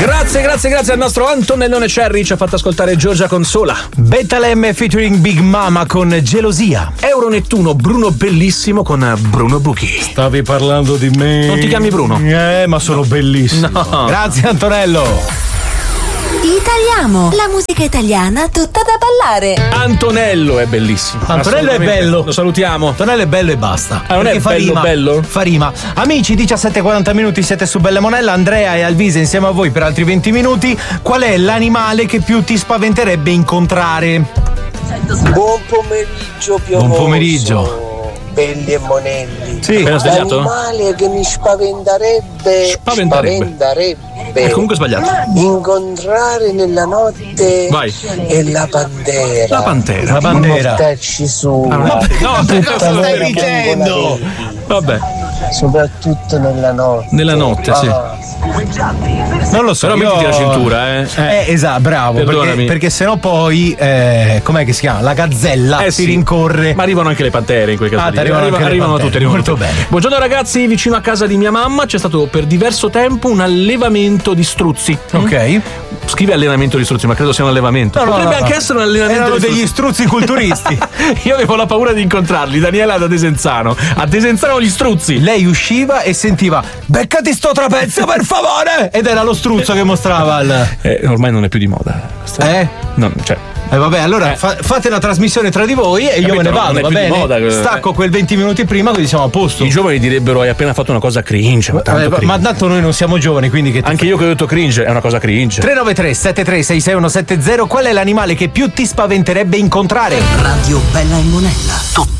Grazie al nostro Antonellone Cherry, ci ha fatto ascoltare Giorgia Consola. Betalemme featuring Big Mama con Gelosia. Euronettuno, Bruno Bellissimo con Bruno Buchi. Stavi parlando di me. Non ti chiami Bruno? Ma sono bellissimo. No. Grazie Antonello. Italiamo, la musica italiana tutta da ballare. Antonello è bellissimo. Antonello è bello. Lo salutiamo. Antonello è bello e basta. Non è bello? Fa rima. Amici, 17:40 minuti, siete su Belle Monella. Andrea e Alvise insieme a voi per altri 20 minuti. Qual è l'animale che più ti spaventerebbe incontrare? Buon pomeriggio, piovoso. Buon pomeriggio. Belli e monelli. Sì, appena sbagliato? L'animale che mi spaventerebbe. Comunque sbagliato. Incontrare nella notte. Vai. È la pantera. La pantera. La bandera. Portarci su. No, Cosa stai dicendo? Vabbè, Soprattutto nella notte. nella notte, sì. Non lo so. Però mettiti la cintura, Esatto, bravo. Perdonami. Perché sennò poi com'è che si chiama? La gazzella si sì. rincorre. Ma arrivano anche le pantere in quel caso. Arrivano anche le arrivano pantere. tutte. Molto bene. Buongiorno ragazzi, vicino a casa di mia mamma c'è stato per diverso tempo un allevamento di struzzi. Ok. Scrive allenamento di struzzi, ma credo sia un allevamento. Potrebbe anche essere un allenamento Erano di degli struzzi culturisti. Io avevo la paura di incontrarli. Daniela da Desenzano. A Desenzano gli struzzi. Lei usciva e sentiva beccati sto trapezio per favore, ed era lo struzzo che mostrava Ormai non è più di moda. No, cioè. Vabbè, allora fate la trasmissione tra di voi e io me ne non vado, è va più di bene? moda, Stacco quel 20 minuti prima così siamo a posto. I giovani direbbero hai appena fatto una cosa cringe. Ma tanto cringe. Ma tanto noi non siamo giovani, quindi che Anche io che ho detto cringe è una cosa cringe. 393 73 66170. Qual è l'animale che più ti spaventerebbe incontrare? Radio Bella e Monella.